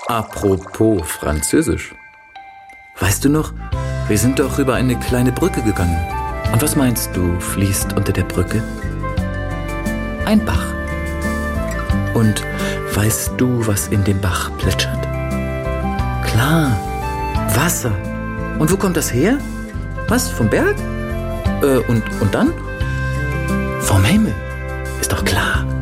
Apropos Französisch. Weißt du noch, wir sind doch über eine kleine Brücke gegangen. Und was meinst du, fließt unter der Brücke? Ein Bach. Und weißt du, was in dem Bach plätschert? Klar, Wasser. Und wo kommt das her? Was, vom Berg? Und dann? Vom Himmel. Ist doch klar.